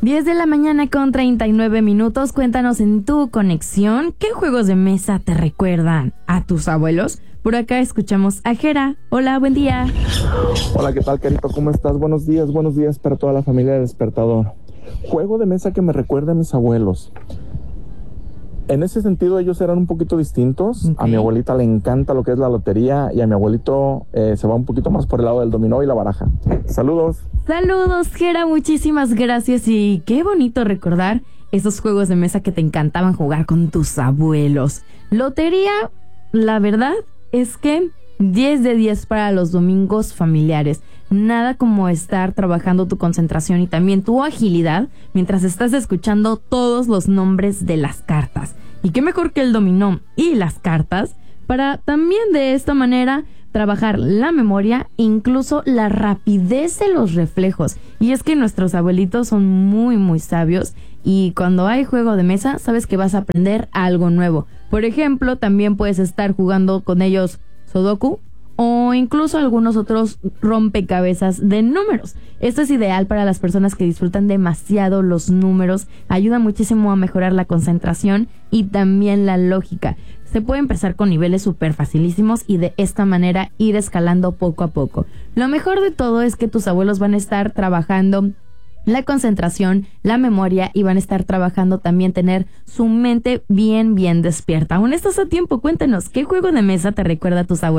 10 de la mañana con 39 minutos. Cuéntanos en tu conexión, ¿qué juegos de mesa te recuerdan a tus abuelos? Por acá escuchamos a Jera. Hola, buen día. Hola, ¿qué tal, Carito? ¿Cómo estás? Buenos días para toda la familia de Despertador. Juego de mesa que me recuerda a mis abuelos. En ese sentido, ellos eran un poquito distintos. Okay. A mi abuelita le encanta lo que es la lotería y a mi abuelito se va un poquito más por el lado del dominó y la baraja. Saludos. Saludos, Jera, muchísimas gracias y qué bonito recordar esos juegos de mesa que te encantaban jugar con tus abuelos. Lotería, la verdad es que 10 de 10 para los domingos familiares. Nada como estar trabajando tu concentración y también tu agilidad mientras estás escuchando todos los nombres de las cartas. Y qué mejor que el dominó y las cartas para también de esta manera trabajar la memoria, incluso la rapidez de los reflejos. Y es que nuestros abuelitos son muy, muy sabios y cuando hay juego de mesa, sabes que vas a aprender algo nuevo. Por ejemplo, también puedes estar jugando con ellos Sudoku o incluso algunos otros rompecabezas de números. Esto es ideal para las personas que disfrutan demasiado los números, ayuda muchísimo a mejorar la concentración y también la lógica. Se puede empezar con niveles súper facilísimos y de esta manera ir escalando poco a poco. Lo mejor de todo es que tus abuelos van a estar trabajando la concentración, la memoria y van a estar trabajando también tener su mente bien despierta. Aún estás a tiempo, cuéntanos, ¿qué juego de mesa te recuerda a tus abuelos?